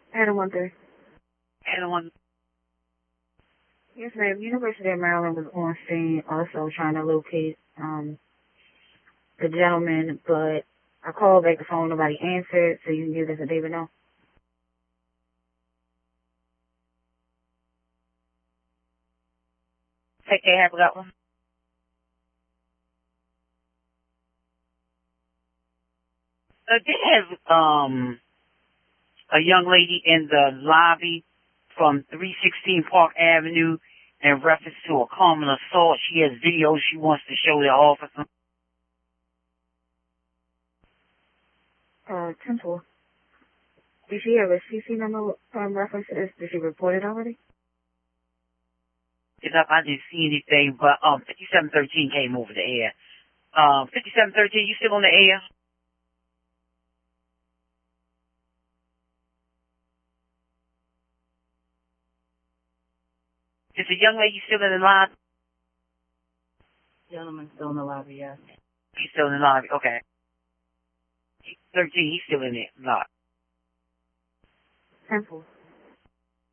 Adam 1-3. Adam 1. Yes, ma'am. University of Maryland was on scene also trying to locate the gentleman, but I called back the phone, nobody answered, so you can give this a David know. Take care, have a good one. They have a young lady in the lobby from 316 Park Avenue in reference to a common assault. She has video she wants to show the officer. 10-4. Did she have a CC number reference to this? Did she report it already? I didn't see anything, but 5713 came over the air. 5713, you still on the air? Is the young lady still in the lobby? Gentleman's still in the lobby, yes. He's still in the lobby, okay. 13, he's still in the lobby. 10-4.